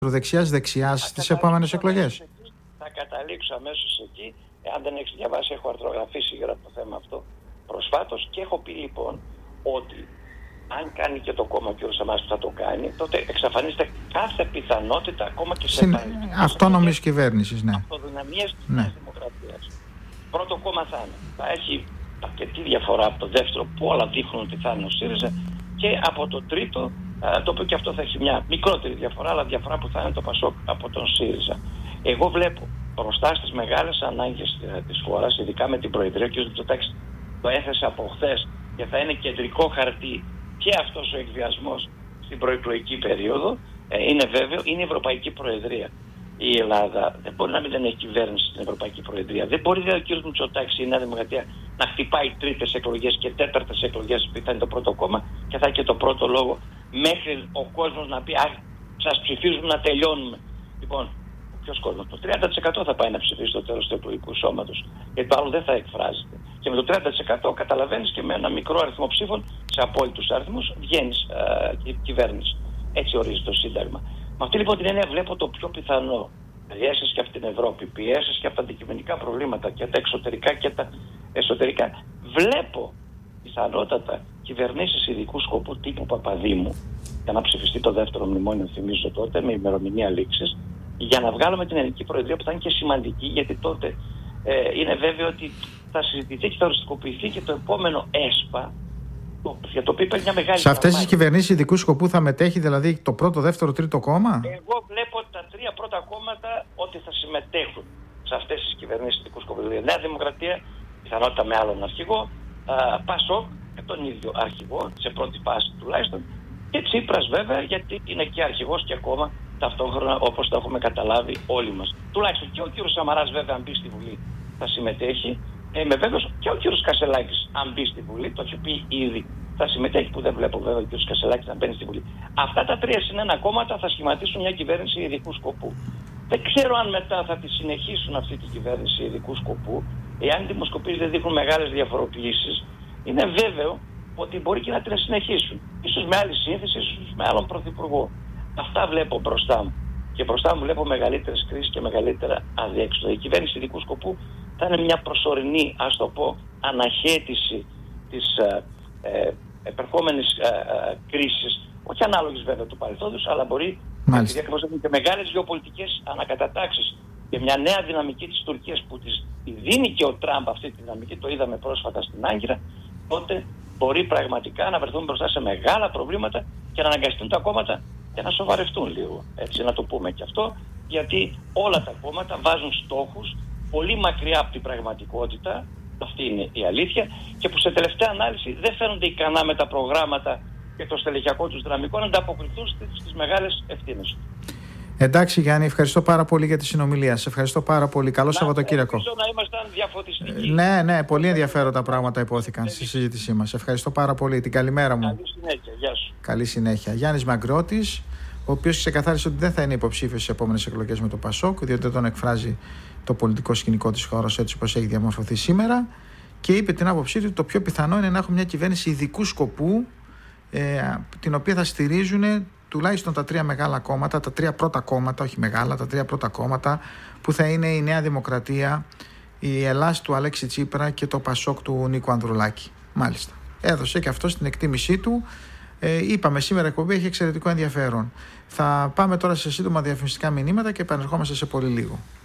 δεξιάς στις επόμενες εκλογές. Θα καταλήξω αμέσως εκεί. Αν δεν έχεις διαβάσει, έχω αρθρογραφήσει για το θέμα αυτό προσφάτως και έχω πει λοιπόν ότι αν κάνει και το κόμμα και ο Σαμάρας που θα το κάνει, τότε εξαφανίζεται κάθε πιθανότητα ακόμα και σε αυτόνομης κυβέρνησης, ναι. Αυτοδυναμίες της Νέας Δημοκρατίας. Πρώτο κόμμα θα είναι. Θα έχει αρκετή διαφορά από το δεύτερο, που όλα δείχνουν ότι θα είναι ο ΣΥΡΙΖΑ, και από το τρίτο, το οποίο και αυτό θα έχει μια μικρότερη διαφορά, αλλά διαφορά που θα είναι το ΠΑΣΟΚ από τον ΣΥΡΙΖΑ. Εγώ βλέπω μπροστά στις μεγάλες ανάγκες της χώρας, ειδικά με την Προεδρία, και ο κ. Μητσοτάκης το έθεσε από χθες και θα είναι κεντρικό χαρτί και αυτός ο εκβιασμός στην προεκλογική περίοδο, είναι βέβαιο, είναι η Ευρωπαϊκή Προεδρία. Η Ελλάδα δεν μπορεί να μην έχει κυβέρνηση στην Ευρωπαϊκή Προεδρία. Δεν μπορεί ο κ. Μητσοτάκης ή η Νέα Δημοκρατία να χτυπάει τρίτες εκλογές και τέταρτες εκλογές, που θα είναι το πρώτο κόμμα και θα έχει και το πρώτο λόγο, μέχρι ο κόσμος να πει σας ψηφίζουμε να τελειώνουμε. Λοιπόν, ποιος κόσμος? Το 30% θα πάει να ψηφίσει στο τέλος του εκλογικού σώματος. Γιατί το άλλο δεν θα εκφράζεται. Και με το 30% καταλαβαίνεις και με ένα μικρό αριθμό ψήφων, σε απόλυτους αριθμούς, βγαίνεις κυβέρνηση. Έτσι ορίζει το Σύνταγμα. Με αυτή λοιπόν την έννοια βλέπω το πιο πιθανό. Πιέσεις και από την Ευρώπη, πιέσεις και από τα αντικειμενικά προβλήματα και τα εξωτερικά και τα εσωτερικά. Βλέπω πιθανότατα κυβερνήσεις ειδικού σκοπού τύπου Παπαδήμου, για να ψηφιστεί το δεύτερο μνημόνιο, θυμίζω τότε, με ημερομηνία λήξης, για να βγάλουμε την Ελληνική Προεδρία, που θα είναι και σημαντική, γιατί τότε είναι βέβαιο ότι θα συζητηθεί και θα οριστικοποιηθεί και το επόμενο ΕΣΠΑ, για το οποίο υπάρχει μια μεγάλη. Σε αυτές τις κυβερνήσεις ειδικού σκοπού θα μετέχει δηλαδή το πρώτο, δεύτερο, τρίτο κόμμα? Εγώ βλέπω τα τρία πρώτα κόμματα ότι θα συμμετέχουν σε αυτές τις κυβερνήσεις ειδικού σκοπού. Δηλαδή Νέα Δημοκρατία, πιθανότητα με άλλον αρχηγό, ΠΑΣΟΚ με τον ίδιο αρχηγό, σε πρώτη φάση τουλάχιστον, και Τσίπρας βέβαια, γιατί είναι και αρχηγός και κόμμα ταυτόχρονα, όπως το έχουμε καταλάβει όλοι μας. Τουλάχιστον και ο κ. Σαμαράς βέβαια, αν μπει στη Βουλή, θα συμμετέχει. Είμαι βέβαιος και ο κ. Κασελάκης, αν μπει στη Βουλή, το έχει πει ήδη, θα συμμετέχει, που δεν βλέπω βέβαια ο κ. Κασελάκης να μπαίνει στη Βουλή. Αυτά τα τρία συνένα κόμματα θα σχηματίσουν μια κυβέρνηση ειδικού σκοπού. Δεν ξέρω αν μετά θα τη συνεχίσουν αυτή τη κυβέρνηση ειδικού σκοπού, εάν οι δημοσκοπήσεις δεν δείχνουν μεγάλες διαφοροποιήσεις. Είναι βέβαιο ότι μπορεί και να την συνεχίσουν. Ίσως με άλλη σύνθεση, ίσως με άλλον πρωθυπουργό. Αυτά βλέπω μπροστά μου. Και μπροστά μου βλέπω μεγαλύτερες κρίσεις και μεγαλύτερα αδιέξοδα. Η κυβέρνηση ειδικού σκοπού θα είναι μια προσωρινή, ας το πω, αναχέτηση της επερχόμενης κρίσης, όχι ανάλογης βέβαια του παρελθόντος, αλλά μπορεί να έχουν και μεγάλες γεωπολιτικές ανακατατάξεις και μια νέα δυναμική της Τουρκίας, που της δίνει και ο Τραμπ αυτή τη δυναμική, το είδαμε πρόσφατα στην Άγκυρα. Τότε μπορεί πραγματικά να βρεθούν μπροστά σε μεγάλα προβλήματα και να αναγκαστούν τα κόμματα και να σοβαρευτούν λίγο. Έτσι, να το πούμε και αυτό, γιατί όλα τα κόμματα βάζουν στόχους πολύ μακριά από την πραγματικότητα, αυτή είναι η αλήθεια, και που σε τελευταία ανάλυση δεν φαίνονται ικανά με τα προγράμματα και το στελεχειακό τους δυναμικό να ανταποκριθούν στις μεγάλες ευθύνες. Εντάξει Γιάννη, ευχαριστώ πάρα πολύ για τη συνομιλία. Σε ευχαριστώ πάρα πολύ. Καλό Σαββατοκύριακο. Ελπίζω να ήμασταν διαφωτιστικοί. Ναι, πολύ ενδιαφέροντα πράγματα υπόθηκαν στη συζήτησή μας. Ευχαριστώ πάρα πολύ. Την καλημέρα μου. Καλή συνέχεια. Γεια σου. Καλή συνέχεια. Γιάννης Μαγκρότης, ο οποίος ξεκαθάρισε ότι δεν θα είναι υποψήφιος στις επόμενες εκλογές με το ΠΑΣΟΚ, διότι δεν τον εκφράζει το πολιτικό σκηνικό της χώρας έτσι όπως έχει διαμορφωθεί σήμερα, και είπε την άποψή του ότι το πιο πιθανό είναι να έχουμε μια κυβέρνηση ειδικού σκοπού, την οποία θα στηρίζουν τουλάχιστον τα τρία μεγάλα κόμματα, τα τρία πρώτα κόμματα, όχι μεγάλα, τα τρία πρώτα κόμματα, που θα είναι η Νέα Δημοκρατία, η Ελλάς του Αλέξη Τσίπρα και το ΠΑΣΟΚ του Νίκου Ανδρουλάκη. Μάλιστα. Έδωσε και αυτό στην εκτίμησή του. Είπαμε σήμερα η εκπομπή έχει εξαιρετικό ενδιαφέρον. Θα πάμε τώρα σε σύντομα διαφημιστικά μηνύματα και επανερχόμαστε σε πολύ λίγο.